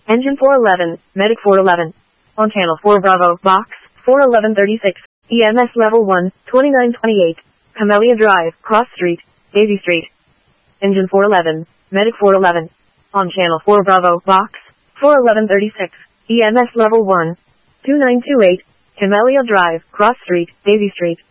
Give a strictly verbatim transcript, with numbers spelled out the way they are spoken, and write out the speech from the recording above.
Engine four eleven, Medic four eleven. On Channel four Bravo, Box, four eleven thirty-six, E M S Level one, twenty-nine twenty-eight, Camellia Drive, Cross Street, Daisy Street. Engine four eleven, Medic four eleven. On Channel four Bravo, Box, four eleven thirty-six, E M S Level one, twenty-nine twenty-eight, Camellia Drive, Cross Street, Daisy Street.